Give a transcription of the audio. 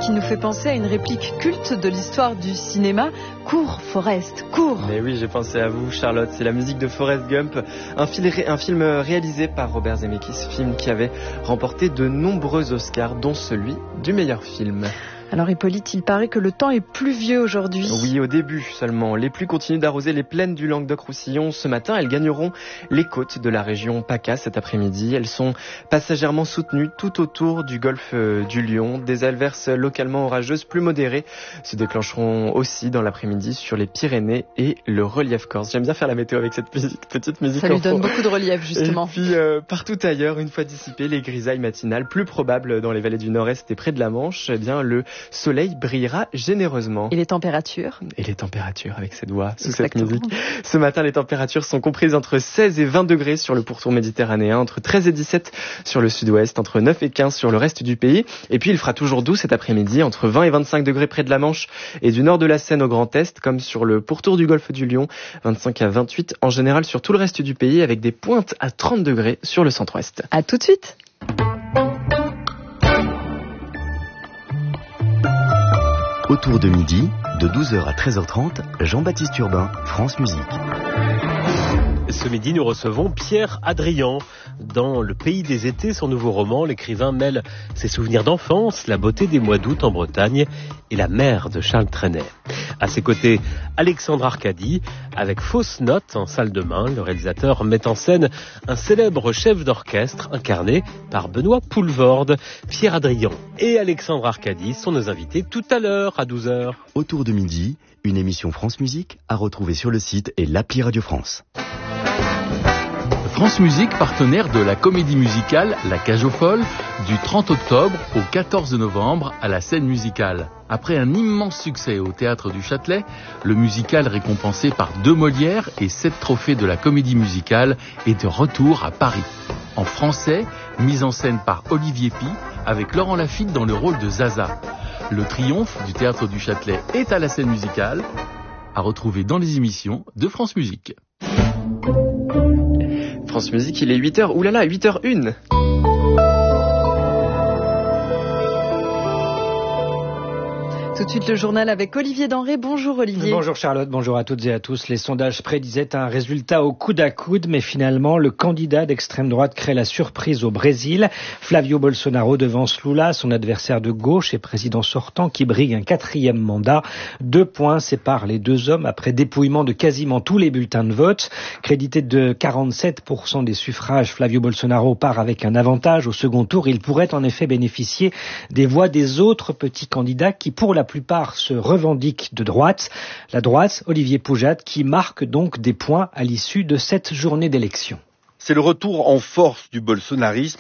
qui nous fait penser à une réplique culte de l'histoire du cinéma. Cours, Forrest, cours. Mais oui, j'ai pensé à vous, Charlotte. C'est la musique de Forrest Gump, un film réalisé par Robert Zemeckis, film qui avait remporté de nombreux Oscars, dont celui du meilleur film. Alors Hippolyte, il paraît que le temps est pluvieux aujourd'hui. Oui, au début seulement. Les pluies continuent d'arroser les plaines du Languedoc-Roussillon. Ce matin, elles gagneront les côtes de la région PACA cet après-midi. Elles sont passagèrement soutenues tout autour du golfe du Lion. Des averses localement orageuses plus modérées se déclencheront aussi dans l'après-midi sur les Pyrénées et le relief corse. J'aime bien faire la météo avec cette petite musique. Ça lui donne beaucoup de relief, justement. Et puis, partout ailleurs, une fois dissipées les grisailles matinales, plus probables dans les vallées du Nord-Est et près de la Manche, eh bien, le soleil brillera généreusement. Et les températures ? Et les températures avec cette voix, sous cette musique. Ce matin, les températures sont comprises entre 16 et 20 degrés sur le pourtour méditerranéen, entre 13 et 17 sur le sud-ouest, entre 9 et 15 sur le reste du pays. Et puis, il fera toujours doux cet après-midi, entre 20 et 25 degrés près de la Manche et du nord de la Seine au Grand Est, comme sur le pourtour du golfe du Lion, 25 à 28 en général sur tout le reste du pays, avec des pointes à 30 degrés sur le centre-ouest. À tout de suite. Autour de midi, de 12h à 13h30, Jean-Baptiste Urbain, France Musique. Ce midi, nous recevons Pierre Hadrian. Dans Le Pays des Étés, son nouveau roman, l'écrivain mêle ses souvenirs d'enfance, la beauté des mois d'août en Bretagne et la mer de Charles Trenet. À ses côtés, Alexandre Arcadi, avec Fausse Note en salle de main. Le réalisateur met en scène un célèbre chef d'orchestre incarné par Benoît Poulvorde. Pierre Hadrian et Alexandre Arcadi sont nos invités tout à l'heure à 12h. Autour de midi, une émission France Musique à retrouver sur le site et l'appli Radio France. France Musique, partenaire de la comédie musicale La Cage aux Folles, du 30 octobre au 14 novembre à la Scène Musicale. Après un immense succès au Théâtre du Châtelet, le musical récompensé par 2 Molières et 7 trophées de la comédie musicale est de retour à Paris. En français, mise en scène par Olivier Py, avec Laurent Lafitte dans le rôle de Zaza. Le triomphe du Théâtre du Châtelet est à la Scène Musicale, à retrouver dans les émissions de France Musique. France Musique, il est 8h, oulala, 8h01. Tout de suite le journal avec Olivier Denré. Bonjour Olivier. Bonjour Charlotte, bonjour à toutes et à tous. Les sondages prédisaient un résultat au coude à coude, mais finalement le candidat d'extrême droite crée la surprise au Brésil. Flavio Bolsonaro devance Lula, son adversaire de gauche et président sortant qui brigue un 4e mandat. 2 points séparent les deux hommes après dépouillement de quasiment tous les bulletins de vote. Crédité de 47% des suffrages, Flavio Bolsonaro part avec un avantage. Au second tour, il pourrait en effet bénéficier des voix des autres petits candidats qui, pour la plupart, se revendiquent de droite. La droite, Olivier Poujade, qui marque donc des points à l'issue de cette journée d'élection. C'est le retour en force du bolsonarisme